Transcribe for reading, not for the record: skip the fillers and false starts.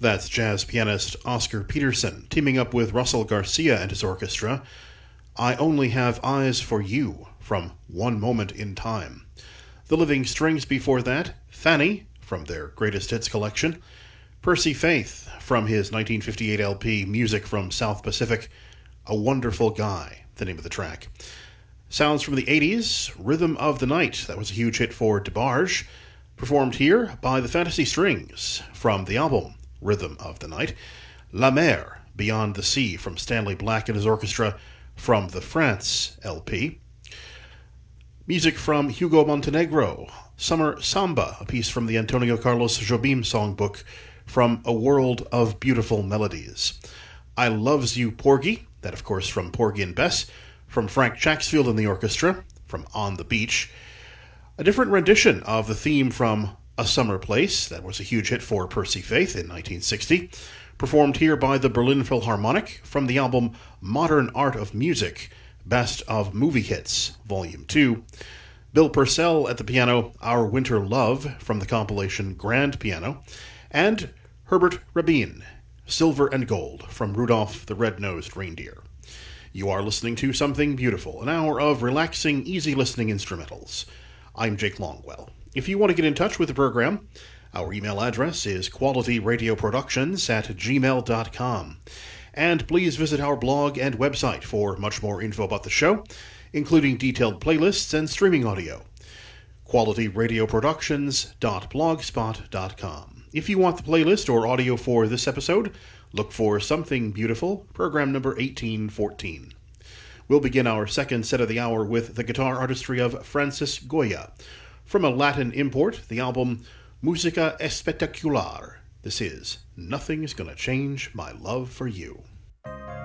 That's jazz pianist Oscar Peterson teaming up with Russell Garcia and his orchestra. I Only Have Eyes for You from One Moment in Time. The Living Strings before that, Fanny from their Greatest Hits collection. Percy Faith from his 1958 LP Music from South Pacific, A Wonderful Guy, the name of the track. Sounds from the 80s, Rhythm of the Night, that was a huge hit for DeBarge, performed here by the Fantasy Strings from the album Rhythm of the Night. La Mer, Beyond the Sea from Stanley Black and his orchestra from the France LP. Music from Hugo Montenegro, Summer Samba, a piece from the Antonio Carlos Jobim songbook from A World of Beautiful Melodies. I Loves You Porgy, that of course from Porgy and Bess, from Frank Chacksfield and the orchestra, from On the Beach. A different rendition of the theme from A Summer Place, that was a huge hit for Percy Faith in 1960, performed here by the Berlin Philharmonic from the album Modern Art of Music, Best of Movie Hits, Volume 2. Bill Purcell at the piano, Our Winter Love from the compilation Grand Piano, and Herbert Rabin, Silver and Gold from Rudolph the Red-Nosed Reindeer. You are listening to Something Beautiful, an hour of relaxing, easy listening instrumentals. I'm Jake Longwell. If you want to get in touch with the program, our email address is qualityradioproductions@gmail.com. And please visit our blog and website for much more info about the show, including detailed playlists and streaming audio. qualityradioproductions.blogspot.com. If you want the playlist or audio for this episode, look for Something Beautiful, program number 1814. We'll begin our second set of the hour with the guitar artistry of Francis Goya. From a Latin import, the album Musica Espectacular. This is Nothing's Gonna Change My Love for You.